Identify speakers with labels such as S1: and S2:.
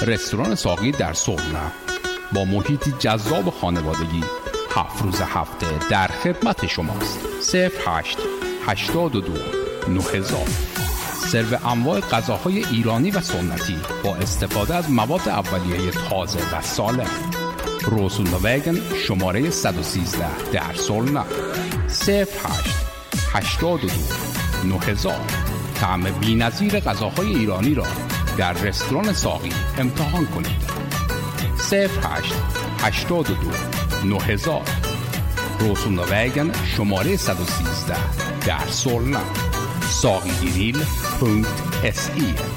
S1: رستوران ساقی در سرنا با محیطی جذاب خانوادگی 7 روز هفته در خدمت شماست. 08 82 9000. سرو انواع غذاهای ایرانی و سنتی با استفاده از مواد اولیه تازه و سالم. روسونووگن شماره 113 در سولنا. 08 82 9000. طعم بی‌نظیر غذاهای ایرانی را در رستوران ساقی امتحان کنید. 08 82 9000. روسونووگن شماره 113 در سولنا. ساقیگریل.se